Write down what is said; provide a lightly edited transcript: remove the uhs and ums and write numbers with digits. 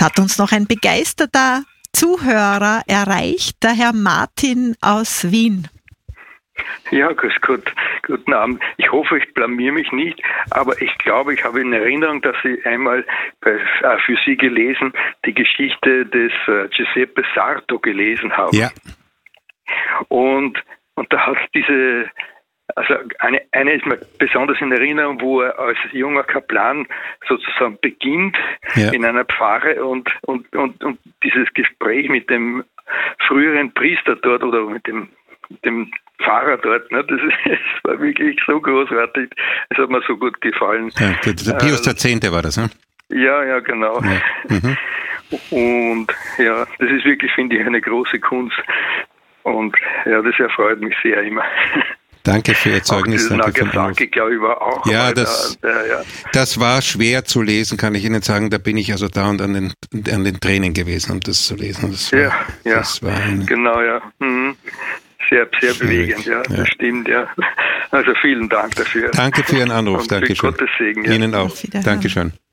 hat uns noch ein begeisterter Zuhörer erreicht, der Herr Martin aus Wien. Ja, grüß Gott, guten Abend. Ich hoffe, ich blamier mich nicht, aber ich glaube, ich habe in Erinnerung, dass Sie einmal für Sie gelesen, die Geschichte des Giuseppe Sarto gelesen haben. Ja. Und da hat diese, also eine ist mir besonders in Erinnerung, wo er als junger Kaplan sozusagen beginnt in einer Pfarre und dieses Gespräch mit dem früheren Priester dort oder mit dem Pfarrer dort, ne? Das war wirklich so großartig. Es hat mir so gut gefallen. Ja, der Pius X. war das, ne? Ja, genau. Ja. Mhm. Und ja, das ist wirklich, finde ich, eine große Kunst. Und ja, das erfreut mich sehr immer. Danke für Ihr Zeugnis. Auch Nagasaki, glaube ich, war auch. Ja, das war schwer zu lesen, kann ich Ihnen sagen. Da bin ich also dauernd an den Tränen gewesen, um das zu lesen. Das war genau, ja. Mhm. Sehr, sehr bewegend, ja, das stimmt, ja. Also vielen Dank dafür. Danke für Ihren Anruf, danke schön. Gottes Segen, ja. Ihnen auch. Dankeschön.